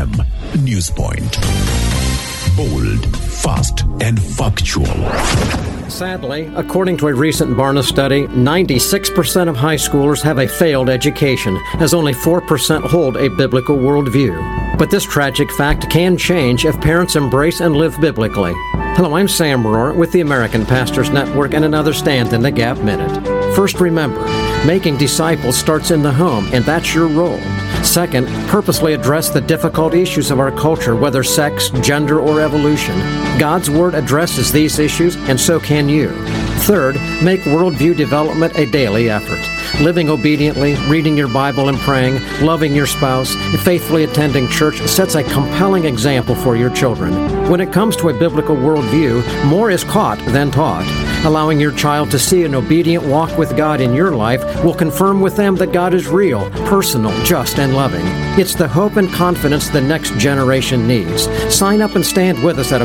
FM News Point. Bold, fast, and factual. Sadly, according to a recent Barna study, 96% of high schoolers have a failed education, as only 4% hold a biblical worldview. But this tragic fact can change if parents embrace and live biblically. Hello, I'm Sam Rohr with the American Pastors Network and another Stand in the Gap Minute. First, remember, making disciples starts in the home, and that's your role. Second, purposely address the difficult issues of our culture, whether sex, gender, or evolution. God's Word addresses these issues, and so can you. Third, make worldview development a daily effort. Living obediently, reading your Bible and praying, loving your spouse, and faithfully attending church sets a compelling example for your children. When it comes to a biblical worldview, more is caught than taught. Allowing your child to see an obedient walk with God in your life will confirm with them that God is real, personal, just, and loving. It's the hope and confidence the next generation needs. Sign up and stand with us at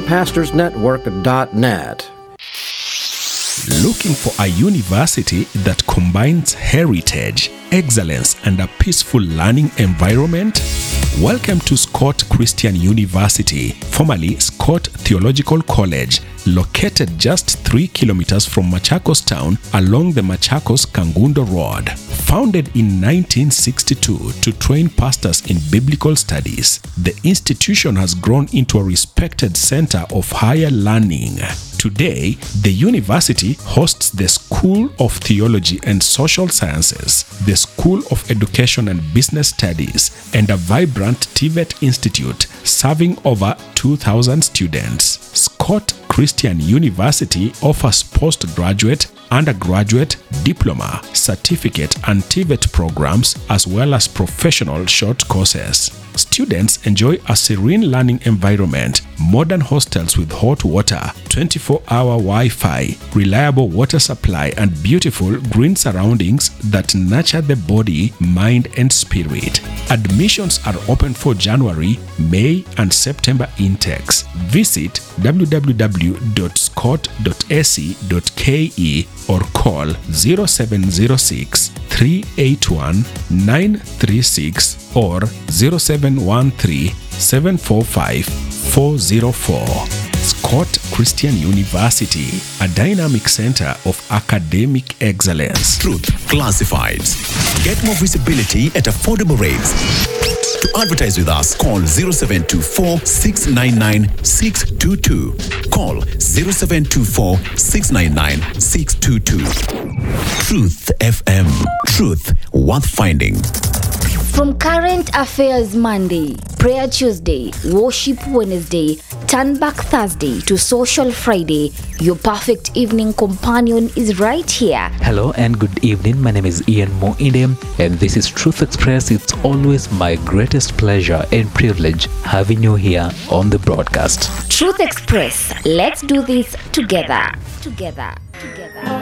AmericanPastorsNetwork.net. Looking for a university that combines heritage, excellence, and a peaceful learning environment? Welcome to Scott Christian University, formerly Scott Theological College, located just 3 kilometers from Machakos town along the Machakos-Kangundo Road. Founded in 1962 to train pastors in biblical studies, the institution has grown into a respected center of higher learning. Today, the university hosts the School of Theology and Social Sciences, the School of Education and Business Studies, and a vibrant TVET Institute serving over 2,000 students. Scott Christian University offers postgraduate, undergraduate, diploma, certificate, and TVET programs, as well as professional short courses. Students enjoy a serene learning environment, modern hostels with hot water, 24-hour Wi-Fi, reliable water supply, and beautiful green surroundings that nurture the body, mind, and spirit. Admissions are open for January, May, and September intakes. Visit www.scott.ac.ke or call 0706 381 936 or 0713 745 404. Scott Christian University, a dynamic center of academic excellence. Truth Classifieds. Get more visibility at affordable rates. To advertise with us, call 0724 699 622. Call 0724 699 622. Truth FM. Truth worth finding. From Current Affairs Monday, Prayer Tuesday, Worship Wednesday, Turn Back Thursday to Social Friday, your perfect evening companion is right here. Hello and good evening. My name is Ian Moindem and this is Truth Express. It's always my greatest pleasure and privilege having you here on the broadcast. Truth Express. Let's do this together. Together.